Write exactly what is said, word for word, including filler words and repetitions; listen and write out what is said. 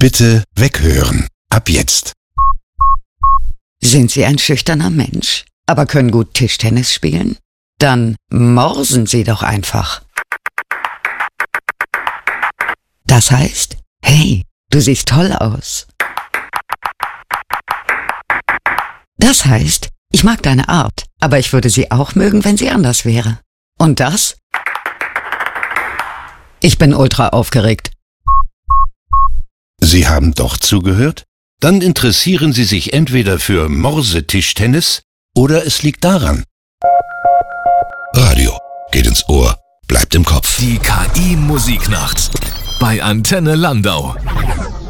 Bitte weghören. Ab jetzt. Sind Sie ein schüchterner Mensch, aber können gut Tischtennis spielen? Dann morsen Sie doch einfach. Das heißt, hey, du siehst toll aus. Das heißt, ich mag deine Art, aber ich würde sie auch mögen, wenn sie anders wäre. Und das? Ich bin ultra aufgeregt. Sie haben doch zugehört? Dann interessieren Sie sich entweder für Morsetischtennis oder es liegt daran. Radio geht ins Ohr, bleibt im Kopf. Die K I-Musiknacht bei Antenne Landau.